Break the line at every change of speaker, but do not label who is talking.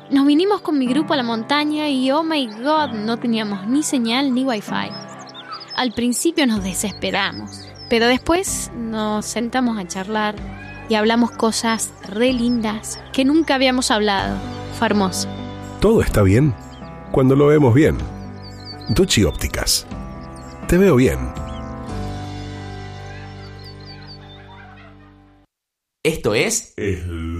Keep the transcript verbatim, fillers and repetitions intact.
Nos vinimos con mi grupo a la montaña y oh my god, no teníamos ni señal ni wifi. Al principio nos desesperamos, pero después nos sentamos a charlar y hablamos cosas re lindas que nunca habíamos hablado. Fue hermoso.
Todo está bien cuando lo vemos bien. Ducci Ópticas. Te veo bien.
Esto es...
Es